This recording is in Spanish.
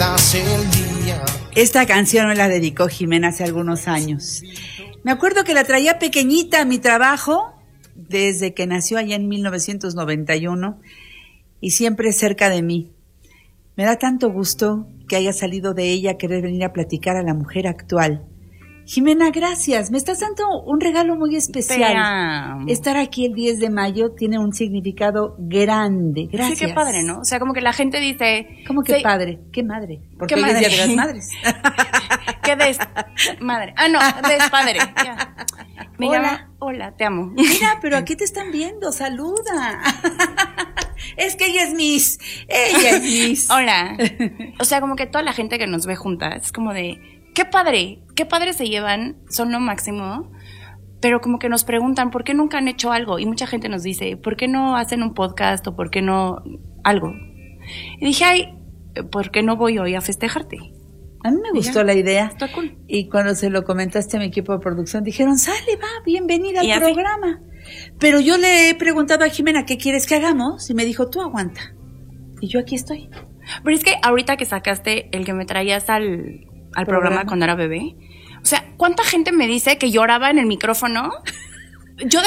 das el día. Esta canción me la dedicó Jimena hace algunos años. Me acuerdo que la traía pequeñita a mi trabajo desde que nació allá en 1991 y siempre cerca de mí. Me da tanto gusto que haya salido de ella querer venir a platicar a la mujer actual. Jimena, gracias. Me estás dando un regalo muy especial. Estar aquí el 10 de mayo tiene un significado grande. Gracias. Sí, qué padre, ¿no? O sea, como que la gente dice... ¿Cómo que sí, padre? ¿Qué madre? Porque ¿qué hoy es madre? Día de las Madres. ¿Qué des? Madre. Ah, no, des padre. Ya. Me Hola. llama... Hola, te amo. Mira, pero aquí te están viendo. Saluda. Es que ella es Miss. Ella es Miss. Hola. O sea, como que toda la gente que nos ve juntas es como de... Qué padre se llevan, son lo máximo, pero como que nos preguntan ¿por qué nunca han hecho algo? Y mucha gente nos dice, ¿por qué no hacen un podcast o por qué no algo? Y dije, ay, ¿por qué no voy hoy a festejarte? A mí me gustó la idea. Está cool. Y cuando se lo comentaste a mi equipo de producción, dijeron, sale, va, bienvenida al ¿Y así? programa. Pero yo le he preguntado a Jimena, ¿qué quieres que hagamos? Y me dijo, tú aguanta. Y yo aquí estoy. Pero es que ahorita que sacaste el que me traías al programa cuando era bebé, o sea, ¿cuánta gente me dice que lloraba en el micrófono? Yo